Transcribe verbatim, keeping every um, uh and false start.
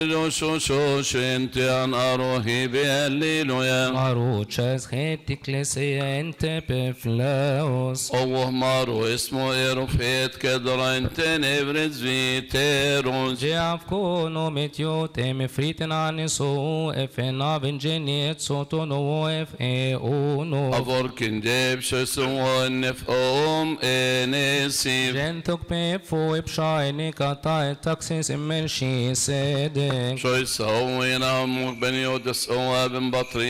Shosho shoshintian arohi be'alliluya. Maruchas hetikleseente peflaos. الله مارو اسمه إرفيت كدر انت نبرز فيتيروز. Geavkono metiote me friten aniso efena vinjeniet sotono ef e uno. أفور كندب شسو النفهم إنسيب. Gentok pe fo epshaini kata taxis immershi sede. شو يسوي نام بن يودس بن بطري